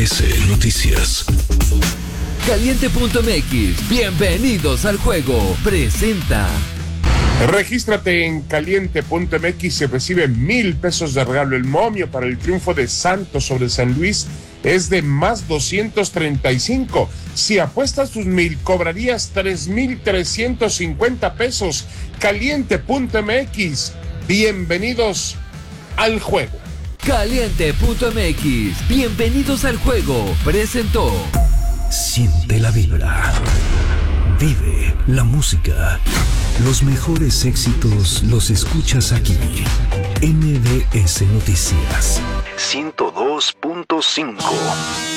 Noticias. Caliente.mx, bienvenidos al juego, presenta. Regístrate en Caliente.mx y recibe 1,000 pesos de regalo. El momio para el triunfo de Santos sobre San Luis es de más 235. Si apuestas tus 1,000, cobrarías 3,350 pesos. Caliente.mx, bienvenidos al juego. Caliente.mx, bienvenidos al juego, presentó. Siente la vibra. Vive la música. Los mejores éxitos los escuchas aquí. MBS Noticias 102.5.